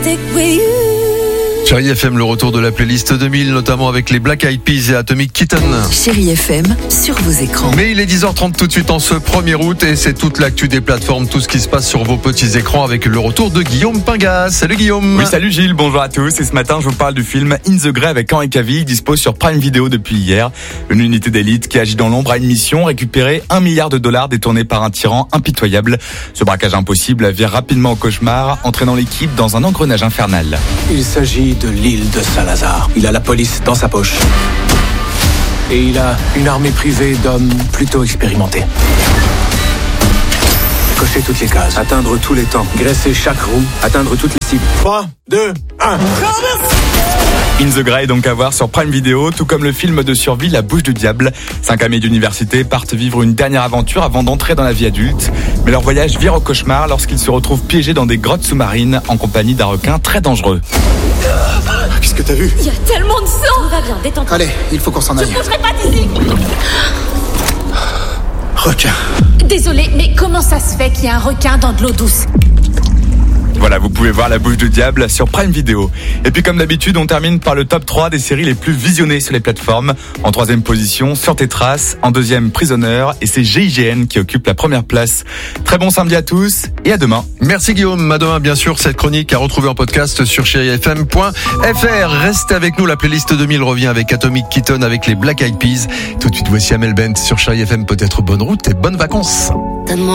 stick with you. Chérie FM, le retour de la playlist 2000, notamment avec les Black Eyed Peas et Atomic Kitten. Chérie FM, sur vos écrans. Mais il est 10h30 tout de suite en ce 1er août et c'est toute l'actu des plateformes, tout ce qui se passe sur vos petits écrans avec le retour de Guillaume Pingas. Salut Guillaume. Oui, salut Gilles, bonjour à tous. Et ce matin, je vous parle du film In the Grey avec Henri Cavill, dispo sur Prime Video depuis hier. Une unité d'élite qui agit dans l'ombre a une mission, récupérer $1 milliard détournés par un tyran impitoyable. Ce braquage impossible vire rapidement au cauchemar, entraînant l'équipe dans un engrenage infernal. Il s'agit de l'île de Saint-Lazare. Il a la police dans sa poche. Et il a une armée privée d'hommes plutôt expérimentés. Cocher toutes les cases, atteindre tous les temps, graisser chaque roue, atteindre toutes les cibles. 3, 2, 1. In the Grey, donc à voir sur Prime Video, tout comme le film de survie La Bouche du Diable. 5 amis d'université partent vivre une dernière aventure avant d'entrer dans la vie adulte. Mais leur voyage vire au cauchemar lorsqu'ils se retrouvent piégés dans des grottes sous-marines en compagnie d'un requin très dangereux. Qu'est-ce que t'as vu? Il y a tellement de sang. Tout va bien, détends-toi. Allez, il faut qu'on s'en aille. Je ne bougerai pas d'ici. Requin. Désolé, mais comment ça se fait qu'il y a un requin dans de l'eau douce? Voilà, vous pouvez voir La Bouche du Diable sur Prime Video. Et puis comme d'habitude, on termine par le top 3 des séries les plus visionnées sur les plateformes. En 3e position, Sur tes traces. En 2e, Prisoner. Et c'est GIGN qui occupe la première place. Très bon samedi à tous et à demain. Merci Guillaume, à demain bien sûr. Cette chronique à retrouver en podcast sur chérifm.fr. Restez avec nous, la playlist 2000 revient avec Atomic Kitten avec les Black Eyed Peas. Tout de suite voici Amel Bent sur Chérie FM. Peut-être bonne route et bonnes vacances. Donne-moi